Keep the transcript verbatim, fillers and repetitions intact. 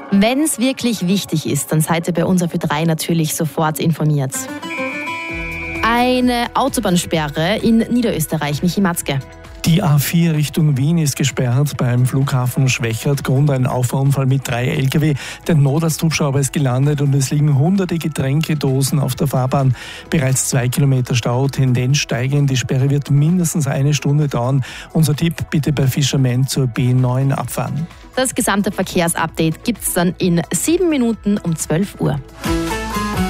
Wenn es wirklich wichtig ist, dann seid ihr bei uns auf Ö drei natürlich sofort informiert. Eine Autobahnsperre in Niederösterreich. Michi Matzke. Die A vier Richtung Wien ist gesperrt beim Flughafen Schwechat. Grund ein Auffahrunfall mit drei L K W. Der Notarzthubschrauber ist gelandet und es liegen hunderte Getränkedosen auf der Fahrbahn. Bereits zwei Kilometer Stau, Tendenz steigend. Die Sperre wird mindestens eine Stunde dauern. Unser Tipp, bitte bei Fischerman zur B neun abfahren. Das gesamte Verkehrsupdate gibt's dann in sieben Minuten um zwölf Uhr.